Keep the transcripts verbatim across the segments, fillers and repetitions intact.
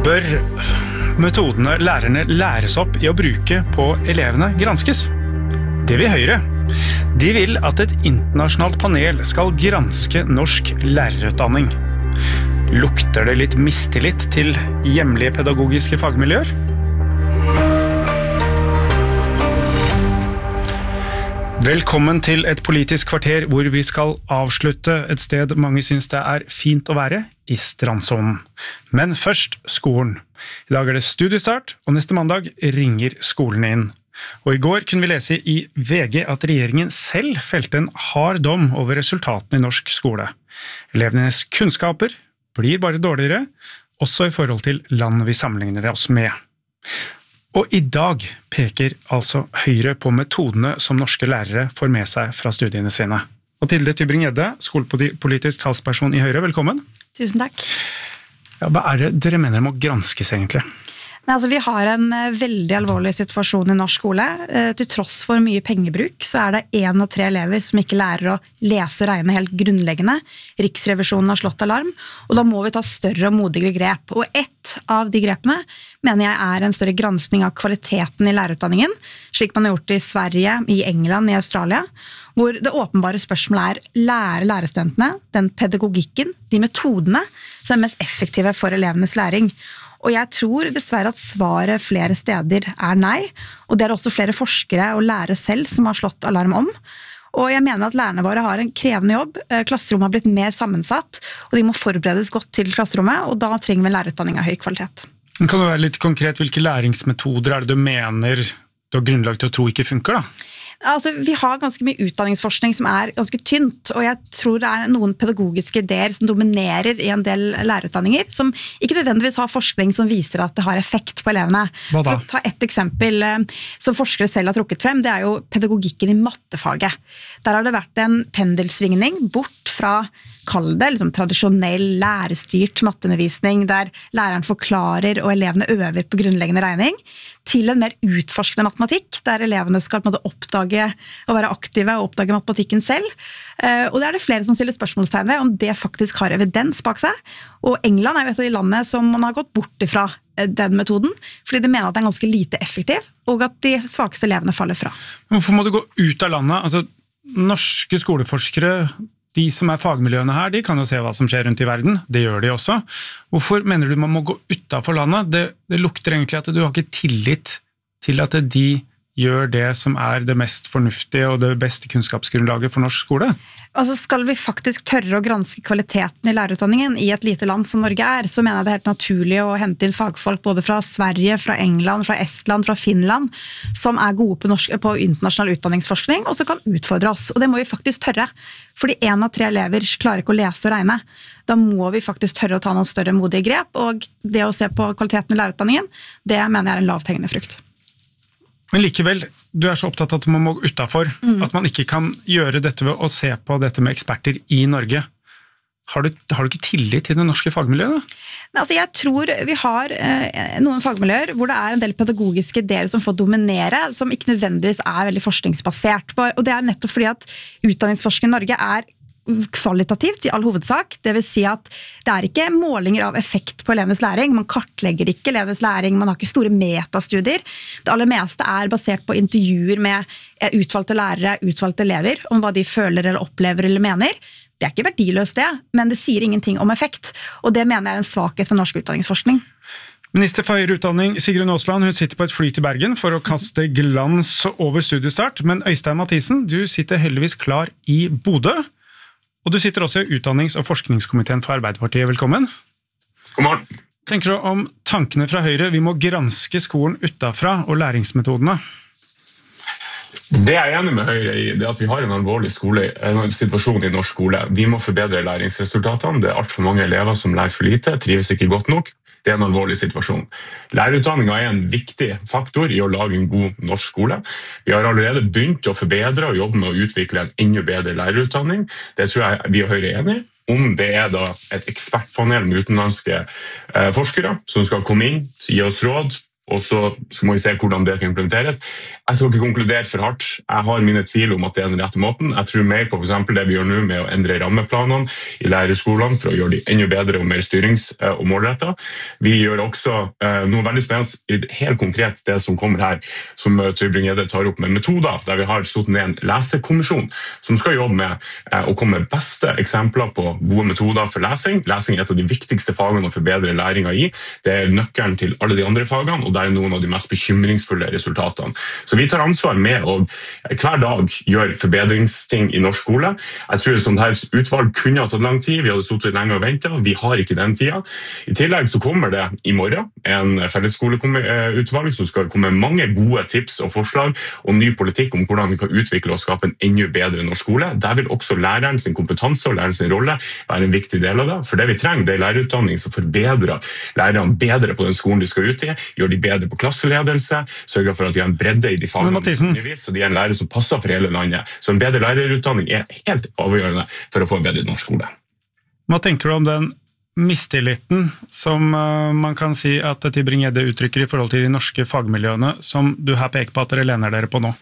Bør metodene lærerne læres opp i å bruke på elevene granskes? Det vil Høyre. De vil at et internasjonalt panel skal granske norsk lærerutdanning. Lukter det litt mistillit til hjemlige pedagogiske fagmiljøer? Velkommen til et politisk kvarter hvor vi skal avslutte et sted mange synes det er fint å være, i strandsonen. Men først skolen. I dag er det studiestart, og neste mandag ringer skolen inn. Og i går kunne vi lese i V G at regjeringen selv felte en hard dom over resultatene i norsk skole. Elevenes kunnskaper blir bare dårligere, også i forhold til land vi sammenligner oss med. Og i dag peker altså Høyre på metodene som norske lærere får med seg fra studiene sine. Mathilde Tybring-Gjedde, skolepolitisk talsperson i Høyre, velkommen. Tusen takk. Ja, hva er det dere mener må granskes egentlig? Nei, altså, vi har en veldig alvorlig situasjon i norsk skole. Til tross for mye pengebruk så er det en av tre elever som ikke lærer å lese og regne helt grunnleggende. Riksrevisjonen har slått alarm, og da må vi ta større og modigere grep. Og ett av de grepene mener jeg er en større granskning av kvaliteten i lærerutdanningen, slik man har gjort i Sverige, i England, i Australia, hvor det åpenbare spørsmålet er lære lærerstudentene, den pedagogikken, de metodene som er mest effektive for elevenes læring. Og jeg tror dessverre at svaret flere steder er nei, og det er også flere forskere og lærere selv som har slått alarm om. Og jeg mener at lærerne våre har en krevende jobb, klasserommet har blitt mer sammensatt, og de må forberedes godt til klasserommet, og da trenger vi en lærerutdanning av høy kvalitet. Kan du være litt konkret, hvilke læringsmetoder er det du mener du har grunnlag til å tro ikke funker da? Altså, vi har ganske mye utdanningsforskning som er ganske tynt, og jeg tror det er noen pedagogiske ideer som dominerer i en del lærerutdanninger, som ikke nødvendigvis har forskning som viser at det har effekt på elevene. Hva da? For å ta et eksempel som forskere selv har trukket frem, det er jo pedagogikken i mattefaget. Der har det vært en pendelsvingning bort fra, kall det, liksom, tradisjonell lærestyrt matteundervisning, der læreren forklarer og elevene øver på grunnleggende regning, til en mer utforskende matematikk, der elevene skal på en måte oppdage og være aktive og oppdage matematikken selv. Og det er det flere som stiller spørsmålstegn ved om det faktisk har evidens bak seg. Og England er jo et av de landene som man har gått bort ifra den metoden, fordi de mener at den er ganske lite effektiv, og at de svakeste elevene faller fra. Hvorfor må du gå ut av landet? Altså, norske skoleforskere, de som er fagmiljøene her, de kan jo se hva som skjer rundt i verden. Det gjør de også. Hvorfor mener du man må gå utenfor landet? Det, det lukter egentlig at du har ikke tillit til at de gjør det som er det mest fornuftige og det beste kunnskapsgrunnlaget for norsk skole. Altså skal vi faktisk tørre å granske kvaliteten i lærerutdanningen i et lite land som Norge er, så mener jeg det er helt naturlig å hente inn fagfolk både fra Sverige, fra England, fra Estland, fra Finland, som er gode på, norsk, på internasjonal utdanningsforskning, og som kan utfordre oss. Og det må vi faktisk tørre. Fordi en av tre elever klarer ikke å lese og regne. Da må vi faktisk tørre å ta noen større modige grep, og det å se på kvaliteten i lærerutdanningen, det mener jeg er en lavthengende frukt. Men likevel, du er så opptatt av at man må gå utenfor, mm. at man ikke kan gjøre dette ved å se på dette med eksperter i Norge. Har du, har du ikke tillit til det norske fagmiljøet? Nei, altså jeg tror vi har eh, noen fagmiljøer hvor det er en del pedagogiske ideer som får dominere, som ikke nødvendigvis er veldig forskningsbasert. Og det er nettopp fordi at utdanningsforskning i Norge er kvalitativt i all hovedsak, det vil si at det er ikke målinger av effekt på elevenes læring, man kartlegger ikke elevenes læring, man har ikke store metastudier, det aller meste er basert på intervjuer med utvalgte lærere, utvalgte elever, om hva de føler eller opplever eller mener. Det er ikke verdiløst det, men det sier ingenting om effekt, og det mener jeg er en svakhet for norsk utdanningsforskning. Minister for høyere utdanning Sigrun Aasland, hun sitter på et fly til Bergen for å kaste glans over studiestart, men Øystein Mathisen, du sitter heldigvis klar i Bodø. Og du sitter også i utdannings- og forskningskomiteen for Arbeiderpartiet. Velkommen. God morgen. Tenker du om tankene fra Høyre, vi må granske skolen utenfra og læringsmetodene? Det jeg er enig med Høyre i, det er at vi har en alvorlig skole, en situasjon i norsk skole. Vi må forbedre læringsresultatene. Det er alt for mange elever som lærer for lite, trives ikke godt nok. Det er en alvorlig situasjon. Lærerutdanningen er en viktig faktor i å lage en god norsk skole. Vi har allerede begynt å forbedre og jobbe med å utvikle en enda bedre lærerutdanning. Det tror jeg vi og Høyre er enige. Om det er da et ekspertpanel med utenlandske eh, forskere som skal komme inn, gi oss råd og så, så må vi se hvordan det kan implementeres. Jeg skal ikke konkludere for hardt. Jeg har mine tvil om at det er den rette måten. Jeg tror mer på for eksempel det vi gjør nå med å endre rammeplanene i lærerskolene for å gjøre de enda bedre og mer styrings- og målrettet. Vi gjør også eh, noe veldig spennende, helt konkret det som kommer her, som Tybring-Gjedde tar opp med metoder, der vi har satt ned en lesekommisjon som skal jobbe med eh, å komme med beste eksempler på gode metoder for lesing. Lesing er et av de viktigste fagene å forbedre læringa i. Det er nøkkelen til alle de andre fagene, og det er noen av de mest bekymringsfulle resultatene. Så vi tar ansvar med å hver dag gjøre forbedringsting i norsk skole. Jeg tror et sånt her utvalg kunne ha tatt lang tid, vi hadde suttet lenge og ventet, vi har ikke den tida. I tillegg så kommer det i morgen en fellesskoleutvalg som skal komme med mange gode tips og forslag og ny politikk om hvordan vi kan utvikle og skape en enda bedre norsk skole. Der vil også læreren sin kompetanse og læreren sin rolle være en viktig del av det. For det vi trenger, det er lærerutdanning som forbedrer lærerne bedre på den skolen de skal ut i, gjør de bedre på klasseledelse, sørger for at de har en bredde i de fagene de skal undervise, så de er en lærer som passer for hele landet. Så en bedre lærerutdanning er helt avgjørende for å få en bedre norsk skole. Hva tenker du om den mistilliten som man kan si at Tybring-Gjedde uttrykker i forhold til de norske fagmiljøene, som du her peker på at dere lener dere på nå?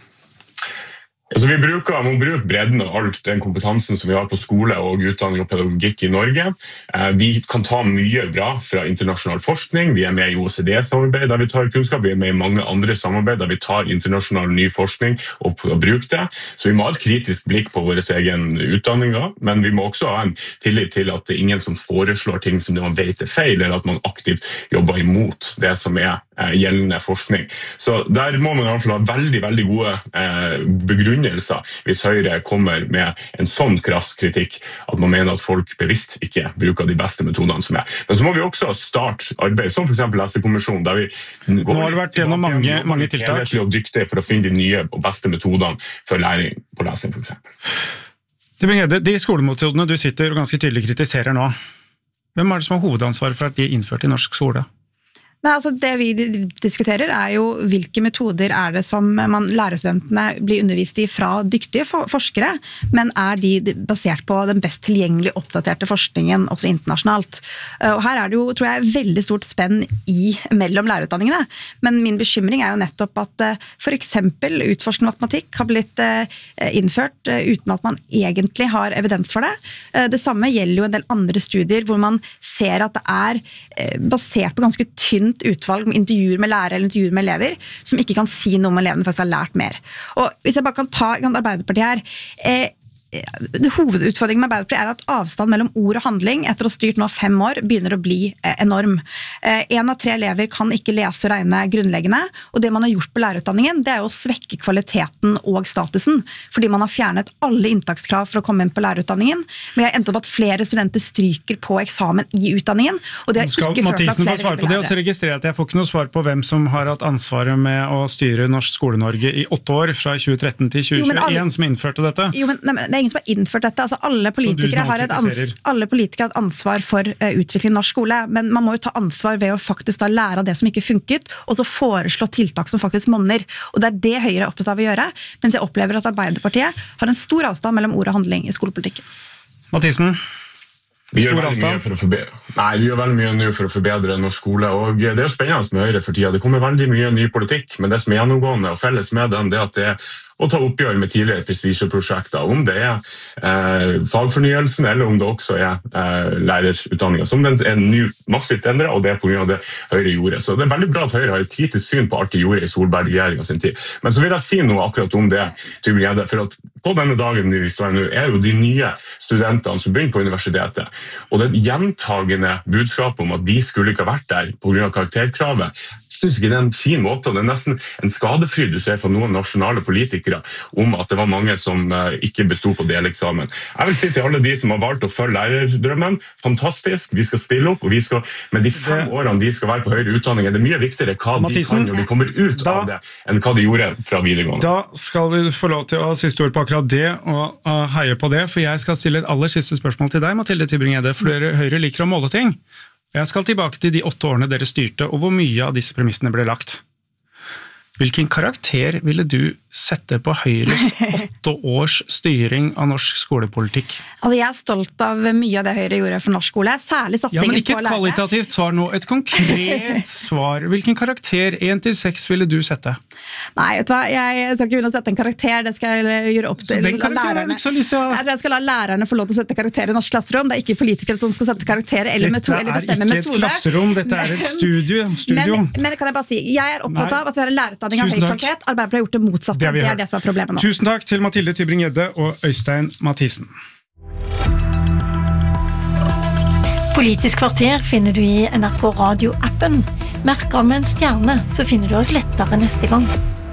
Altså, vi bruker, må bruke bredden og alt den kompetansen som vi har på skole og utdanning og pedagogikk i Norge. Vi kan ta mye bra fra internasjonal forskning. Vi er med i O E C D-samarbeid der vi tar kunnskap. Vi er med i mange andre samarbeid der vi tar internasjonal ny forskning og bruker det. Så vi må ha et kritisk blikk på vår egen utdanning, men vi må også ha en tillit til at det er ingen som foreslår ting som man vet er feil, eller at man aktivt jobber imot det som er gjeldende forskning. Så der må man i hvert fall ha veldig, veldig gode eh, begrunnelser hvis Høyre kommer med en sånn krass kritikk at man mener at folk bevisst ikke bruker de beste metodene som er. Men så må vi også starte arbeid, som for eksempel lesekommisjonen, der vi går Nå har det vært gjennom mange, mange tiltak og dyktige for å finne de nye og beste metodene for læring på lesing, for eksempel. Tybring-Gjedde, de skolemetodene du sitter og ganske tydelig kritiserer nå, hvem er det som har hovedansvar for at de er innført i norsk skole? Nei, altså det vi diskuterer er jo hvilke metoder er det som man, lærerstudentene blir undervist i fra dyktige forskere, men er de basert på den best tilgjengelige oppdaterte forskningen også internasjonalt. Og her er det jo, tror jeg, veldig stort spenn i mellom lærerutdanningene, men min bekymring er jo nettopp at for eksempel utforskende matematikk har blitt innført uten at man egentlig har evidens for det. Det samme gjelder jo en del andre studier hvor man ser at det er basert på ganske tynn utvalg med intervjuer med lærere eller intervjuer med elever, som ikke kan si noe om elevene faktisk har lært mer. Og hvis jeg bare kan ta Arbeiderpartiet her, eh, hovedutfordringen med Arbeiderpartiet er at avstand mellom ord og handling etter å ha styrt nå fem år begynner å bli enorm. En av tre elever kan ikke lese og regne grunnleggende, og det man har gjort på lærerutdanningen, det er å svekke kvaliteten og statusen, fordi man har fjernet alle inntakskrav for å komme inn på lærerutdanningen, men jeg har endt opp at flere studenter stryker på eksamen i utdanningen, og det har Skal ikke ført til at flere vil lære. Det, og så registrerer jeg at jeg får ikke noe svar på hvem som har hatt ansvaret med å styre norsk skole-Norge i åtte år, fra tjue tretten til tjue tjueen, alle, som innførte dette. Jo, men, nei, ingen som har innført dette. Altså, alle, politikere har et ans- alle politikere har et ansvar for uh, utvikling i norsk skole, men man må jo ta ansvar ved å faktisk da lære av det som ikke funket, og så foreslå tiltak som faktisk monner. Og det er det Høyre er opptatt av å gjøre, mens jeg opplever at Arbeiderpartiet har en stor avstand mellom ord og handling i skolepolitikken. Mathisen? Vi gjør, veldig mye for å forbedre. Nei, vi gjør veldig mye nå for å forbedre norsk skole, og det er jo spennende med Høyre for tida. Det kommer veldig mye ny politikk, men det som er gjennomgående og felles med den, det er at det er å ta oppgjør med tidligere prestisjeprosjekter, om det er eh, fagfornyelsen, eller om det også er eh, lærerutdanningen, som den er nå massivt endret, og det er på grunn av det Høyre gjorde. Så det er veldig bra at Høyre har et kritisk syn på alt de gjorde i Solberg-regjeringen sin tid. Men så vil jeg si noe akkurat om det, Tybring-Gjedde, for at på denne dagen vi står nå, er jo de nye studentene som begynner på universitetet, og det gjentagende budskapet om at de skulle ikke ha vært der på grunn av karakterkravet, jeg synes ikke det er en fin måte, og det er nesten en skadefryd du ser fra noen nasjonale politikere om at det var mange som ikke bestod på deleksamen. Jeg vil si til alle de som har valgt å følge lærerdrømmen, fantastisk, vi skal stille opp, og vi skal, med de fem det, årene de skal være på høyere utdanning, er det mye viktigere hva Mathisen, de kan når de kommer ut da, av det, enn hva de gjorde fra videregående. Da skal vi få lov til å ha siste ord på akkurat det, og uh, heie på det, for jeg skal stille et aller siste spørsmål til deg, Mathilde Tybring-Gjedde, for dere Høyre liker å måle ting. Jeg skal tilbake til de åtte årene dere styrte, og hvor mye av disse premissene ble lagt. Hvilken karakter ville du setter på Høyres åtte års styring av norsk skolepolitikk? Altså, jeg er stolt av mye av det Høyre gjorde for norsk skole, særlig Ja, satsingen men ikke på et lærere. kvalitativt svar nå, et konkret svar. Hvilken karakter, én til seks, ville du sette? Nei, vet du hva, jeg skal ikke begynne å sette en karakter, det skal jeg gjøre opp Så til den karakteren har du lærerne. ikke så lyst til å... Jeg tror jeg skal la lærerne få lov til å sette karakter i norsk klasserom. Det er ikke politikere som skal sette karakter eller, Dette metode, eller er bestemme ikke et metode. klasserom, dette er et Men- studio. studio. Men, men kan jeg bare si, jeg er opptatt Nei. av at vi har en lærerutdanning av høy Tusen takk. kvalitet. Arbeiderpartiet har gjort det motsatte. Det har vi Det, hørt. er det som er problemet nå. Tusen takk til Mathilde Tybring-Gjedde og Øystein Mathisen. Politisk kvarter finner du i N R K Radio-appen. Merk av med en stjerne, så finner du oss lettere neste gang.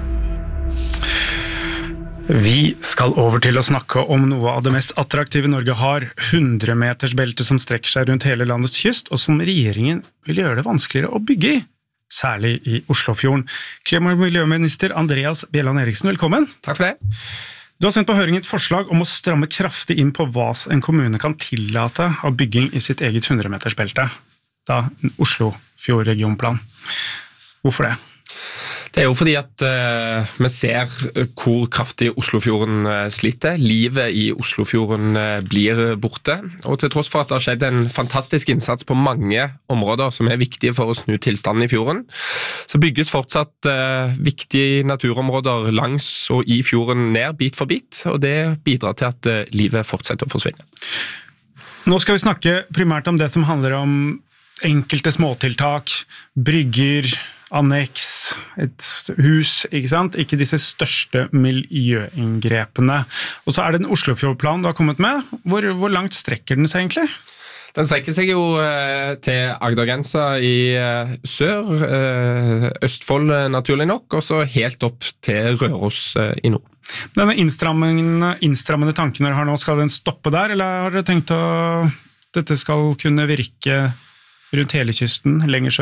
Vi skal over til å snakke om noe av det mest attraktive Norge har, hundre-metersbeltet som strekker seg rundt hele landets kyst, og som regjeringen vil gjøre det vanskeligere å bygge i, særlig i Oslofjorden. Klima- og miljøminister Andreas Bjelland Eriksen, velkommen. Takk for det. Du har sendt på høring et forslag om å stramme kraftig inn på hva en kommune kan tillate av bygging i sitt eget hundre-metersbelte, da Oslofjord-regionplan. Hvorfor det? Det er jo fordi at uh, vi ser hvor kraftig Oslofjorden uh, sliter. Livet i Oslofjorden uh, blir borte. Og til tross for at det har skjedd en fantastisk innsats på mange områder som er viktige for å snu tilstanden i fjorden, så bygges fortsatt uh, viktige naturområder langs og i fjorden ned bit for bit, og det bidrar til at uh, livet fortsetter å forsvinne. Nå skal vi snakke primært om det som handler om enkelte småtiltak, brygger, anneks, et hus, ikke sant? Ikke disse største miljøinngrepene. Og så er det en Oslofjordplan du har kommet med. Hvor, hvor langt strekker den seg egentlig? Den strekker seg jo eh, til Agdergrensa i eh, sør, eh, Østfold eh, naturlig nok, og så helt opp til Røros eh, i nord. Denne innstrammende, innstrammende tanken dere har nå, skal den stoppe der, eller har dere tenkt å dette skal kunne virke rundt hele kysten, lenger sør?